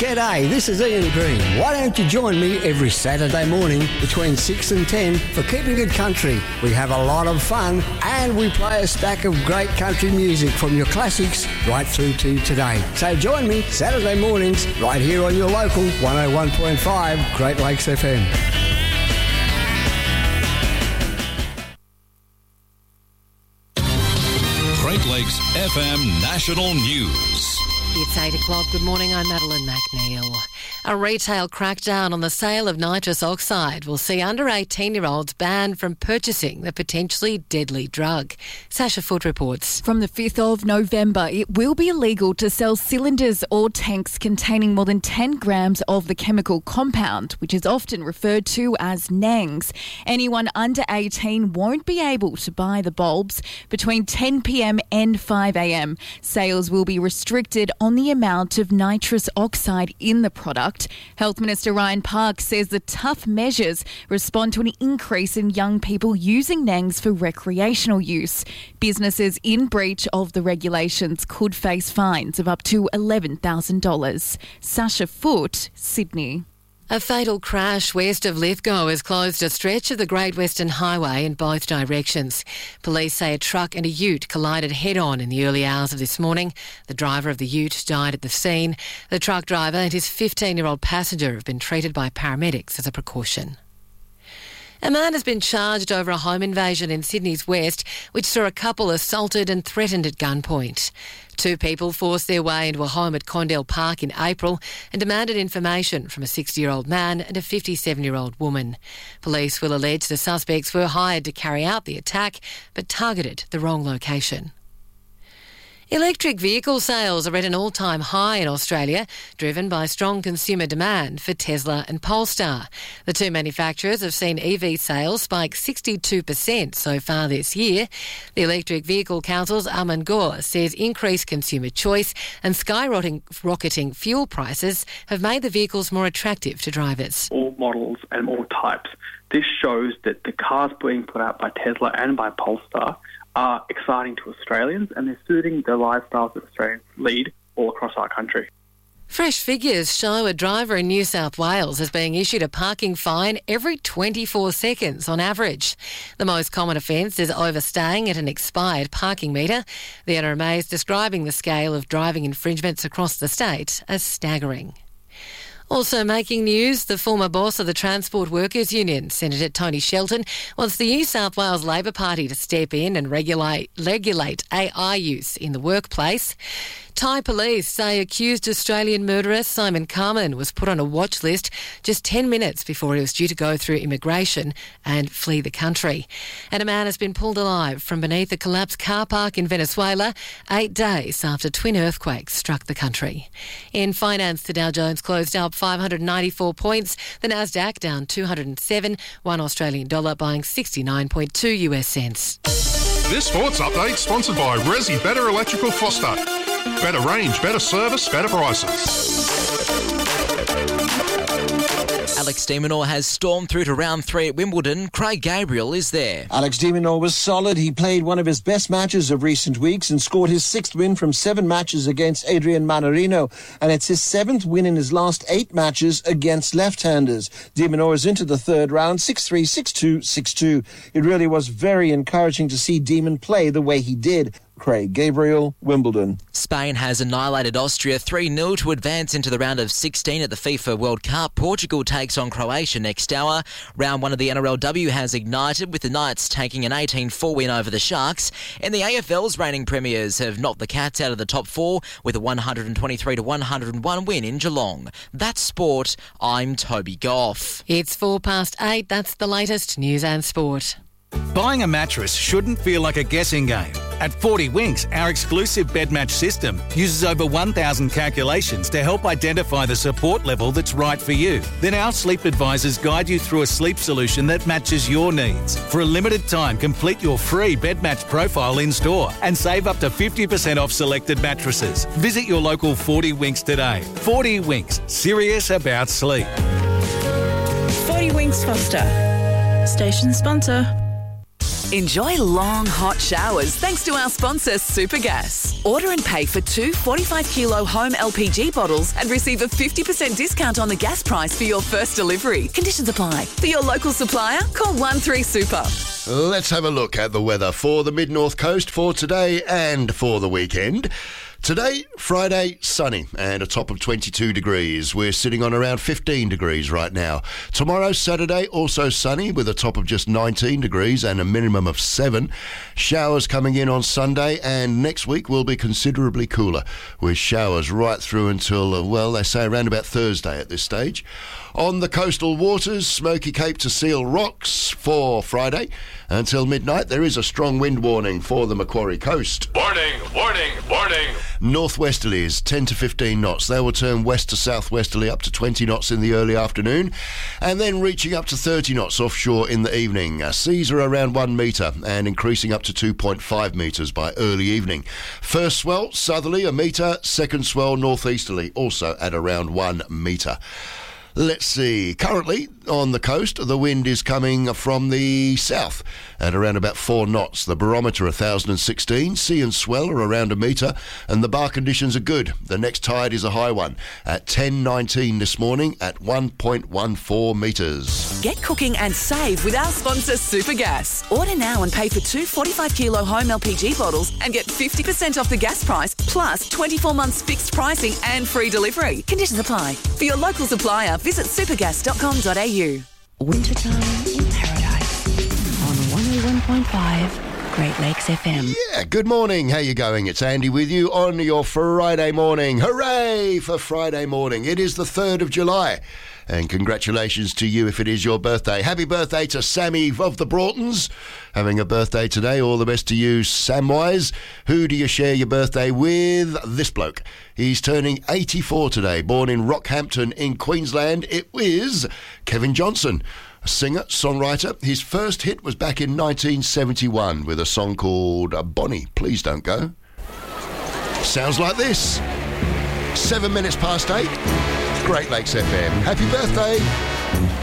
G'day, this is Ian Green. Why don't you join me every Saturday morning between 6 and 10 for Keeping It Country? We have a lot of fun and we play a stack of great country music from your classics right through to today. So join me Saturday mornings right here on your local 101.5 Great Lakes FM. Great Lakes FM National News. It's 8 o'clock. Good morning. I'm Madeline McNeil. A retail crackdown on the sale of nitrous oxide will see under 18-year-olds banned from purchasing the potentially deadly drug. Sasha Foote reports. From the 5th of November, it will be illegal to sell cylinders or tanks containing more than 10 grams of the chemical compound, which is often referred to as NANGs. Anyone under 18 won't be able to buy the bulbs between 10 p.m. and 5 a.m. Sales will be restricted on the amount of nitrous oxide in the product. Health Minister Ryan Park says the tough measures respond to an increase in young people using NANGs for recreational use. Businesses in breach of the regulations could face fines of up to $11,000. Sasha Foote, Sydney. A fatal crash west of Lithgow has closed a stretch of the Great Western Highway in both directions. Police say a truck and a ute collided head-on in the early hours of this morning. The driver of the ute died at the scene. The truck driver and his 15-year-old passenger have been treated by paramedics as a precaution. A man has been charged over a home invasion in Sydney's west, which saw a couple assaulted and threatened at gunpoint. Two people forced their way into a home at Condell Park in April and demanded information from a 60-year-old man and a 57-year-old woman. Police will allege the suspects were hired to carry out the attack but targeted the wrong location. Electric vehicle sales are at an all-time high in Australia, driven by strong consumer demand for Tesla and Polestar. The two manufacturers have seen EV sales spike 62% so far this year. The Electric Vehicle Council's Aman Gore says increased consumer choice and skyrocketing fuel prices have made the vehicles more attractive to drivers. All models and all types. This shows that the cars being put out by Tesla and by Polestar are exciting to Australians and they're suiting the lifestyles that Australians lead all across our country. Fresh figures show a driver in New South Wales is being issued a parking fine every 24 seconds on average. The most common offence is overstaying at an expired parking metre. The NRMA is describing the scale of driving infringements across the state as staggering. Also making news, the former boss of the Transport Workers Union, Senator Tony Shelton, wants the New South Wales Labor Party to step in and regulate AI use in the workplace. Thai police say accused Australian murderer Simon Carman was put on a watch list just 10 minutes before he was due to go through immigration and flee the country. And a man has been pulled alive from beneath a collapsed car park in Venezuela 8 days after twin earthquakes struck the country. In finance, the Dow Jones closed up 594 points, the Nasdaq down 207, one Australian dollar buying 69.2 US cents. This sports update sponsored by Resi Better Electrical Foster. Better range, better service, better prices. Alex de Minaur has stormed through to round 3 at Wimbledon. Craig Gabriel is there. Alex de Minaur was solid. He played one of his best matches of recent weeks and scored his 6th win from 7 matches against Adrian Manarino. And it's his 7th win in his last 8 matches against left-handers. De Minaur is into the 3rd round, 6-3, 6-2, 6-2. It really was very encouraging to see Demon play the way he did. Craig Gabriel, Wimbledon. Spain has annihilated Austria 3-0 to advance into the round of 16 at the FIFA World Cup. Portugal takes on Croatia next hour. Round 1 of the NRLW has ignited with the Knights taking an 18-4 win over the Sharks. And the AFL's reigning premiers have knocked the Cats out of the top 4 with a 123-101 win in Geelong. That's sport. I'm Toby Goff. It's 8:04. That's the latest news and sport. Buying a mattress shouldn't feel like a guessing game. At 40 Winks, our exclusive bed match system uses over 1,000 calculations to help identify the support level that's right for you. Then our sleep advisors guide you through a sleep solution that matches your needs. For a limited time, complete your free bed match profile in store and save up to 50% off selected mattresses. Visit your local 40 Winks today. 40 Winks, serious about sleep. 40 Winks Foster, station sponsor. Enjoy long, hot showers thanks to our sponsor, Supergas. Order and pay for 2 45-kilo home LPG bottles and receive a 50% discount on the gas price for your first delivery. Conditions apply. For your local supplier, call 13Super. Let's have a look at the weather for the mid-north coast for today and for the weekend. Today, Friday, sunny and a top of 22 degrees. We're sitting on around 15 degrees right now. Tomorrow, Saturday, also sunny with a top of just 19 degrees and a minimum of 7. Showers coming in on Sunday, and next week will be considerably cooler with showers right through until, well, they say around about Thursday at this stage. On the coastal waters, Smoky Cape to Seal Rocks for Friday. Until midnight, there is a strong wind warning for the Macquarie coast. Warning, warning, warning. Northwesterlies, 10 to 15 knots. They will turn west to southwesterly up to 20 knots in the early afternoon, and then reaching up to 30 knots offshore in the evening. Seas are around 1 metre and increasing up to 2.5 metres by early evening. First swell, southerly, 1 metre. Second swell, northeasterly, also at around 1 metre. Let's see. Currently, on the coast, the wind is coming from the south at around about 4 knots. The barometer 1,016. Sea and swell are around 1 metre, and the bar conditions are good. The next tide is a high one at 10:19 this morning at 1.14 metres. Get cooking and save with our sponsor, Supergas. Order now and pay for 2 45-kilo home LPG bottles and get 50% off the gas price, plus 24 months fixed pricing and free delivery. Conditions apply. For your local supplier, visit supergas.com.au. Wintertime in Paradise on 101.5 Great Lakes FM. Yeah, good morning. How you going? It's Andy with you on your Friday morning. Hooray for Friday morning. It is the 3rd of July. And congratulations to you if it is your birthday. Happy birthday to Sammy of the Broughtons. Having a birthday today. All the best to you, Samwise. Who do you share your birthday with? This bloke. He's turning 84 today. Born in Rockhampton in Queensland. It is Kevin Johnson. A singer, songwriter. His first hit was back in 1971 with a song called Bonnie, Please Don't Go. Sounds like this. 7 minutes past 8. Great Lakes FM. Happy birthday.